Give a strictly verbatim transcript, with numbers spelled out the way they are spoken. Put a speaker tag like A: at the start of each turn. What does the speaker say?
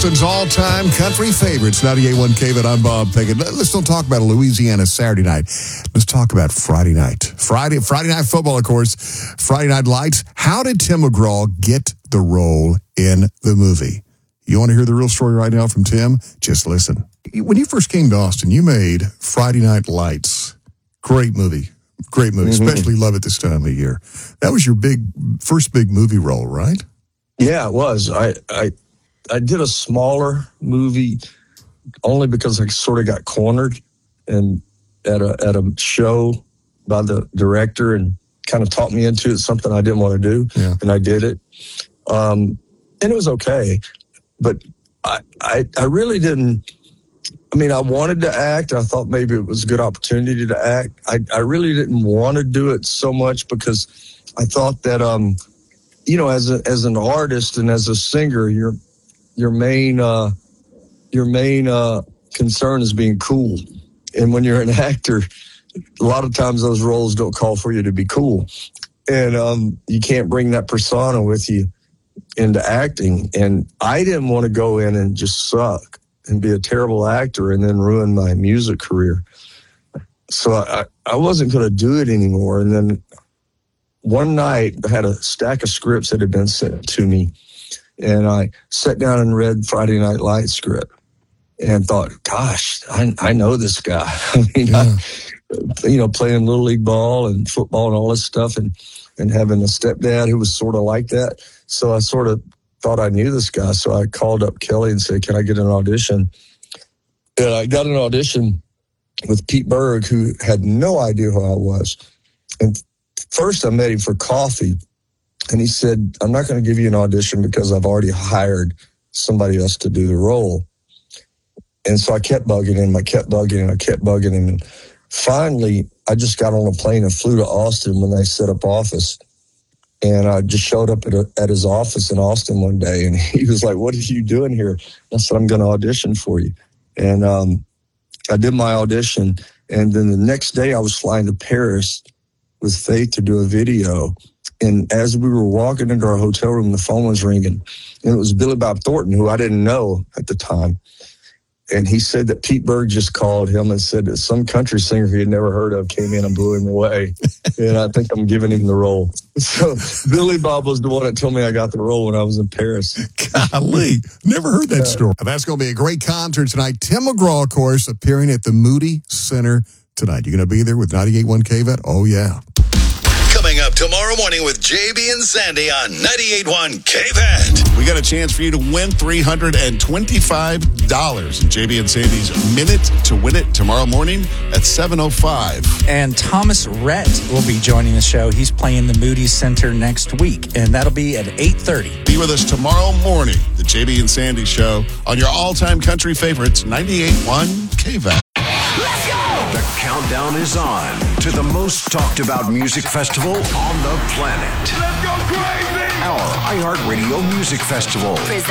A: Austin's all-time country favorites, ninety-eight point one K V A. I'm Bob Pickett. Let's don't talk about a Louisiana Saturday night. Let's talk about Friday night. Friday Friday night football, of course. Friday Night Lights. How did Tim McGraw get the role in the movie? You want to hear the real story right now from Tim? Just listen. When you first came to Austin, you made Friday Night Lights. Great movie. Great movie. Mm-hmm. Especially love it this time of year. That was your big first big movie role, right?
B: Yeah, it was. I, I I did a smaller movie only because I sort of got cornered and at a at a show by the director and kind of talked me into it, something I didn't want to do,
A: yeah.
B: and I did it. Um, and it was okay, but I, I I really didn't. I mean, I wanted to act. I thought maybe it was a good opportunity to act. I I really didn't want to do it so much because I thought that um. You know, as a, as an artist and as a singer, your your main uh, your main uh, concern is being cool. And when you're an actor, a lot of times those roles don't call for you to be cool, and um, you can't bring that persona with you into acting. And I didn't want to go in and just suck and be a terrible actor and then ruin my music career. So I I wasn't going to do it anymore. And then one night, I had a stack of scripts that had been sent to me, and I sat down and read Friday Night Lights script and thought, gosh, I, I know this guy. I mean,
A: yeah.
B: I, you know, playing Little League ball and football and all this stuff and, and having a stepdad who was sort of like that. So I sort of thought I knew this guy. So I called up Kelly and said, can I get an audition? And I got an audition with Pete Berg, who had no idea who I was. And first, I met him for coffee, and he said, I'm not going to give you an audition because I've already hired somebody else to do the role. And so I kept bugging him, I kept bugging him, I kept bugging him. And finally, I just got on a plane and flew to Austin when they set up office. And I just showed up at, a, at his office in Austin one day, and he was like, what are you doing here? I said, I'm going to audition for you. And um, I did my audition, and then the next day I was flying to Paris with Faith to do a video. And as we were walking into our hotel room, the phone was ringing. And it was Billy Bob Thornton, who I didn't know at the time. And he said that Pete Berg just called him and said that some country singer he had never heard of came in and blew him away. And I think I'm giving him the role. So Billy Bob was the one that told me I got the role when I was in Paris.
A: Golly, never heard that story. That's going to be a great concert tonight. Tim McGraw, of course, appearing at the Moody Center tonight. You're going to be there with ninety-eight point one K V A? Oh, yeah.
C: Coming up tomorrow morning with J B and Sandy on ninety-eight point one K V A.
D: We got a chance for you to win three hundred twenty-five dollars in J B and Sandy's Minute to Win It tomorrow morning at seven oh five.
E: And Thomas Rhett will be joining the show. He's playing the Moody Center next week, and that'll be at eight thirty.
D: Be with us tomorrow morning, the J B and Sandy Show, on your all-time country favorites, ninety-eight point one K V A.
C: Let's go! The countdown is on to the most talked about music festival on the planet. Let's go crazy! Our iHeartRadio Music Festival. Present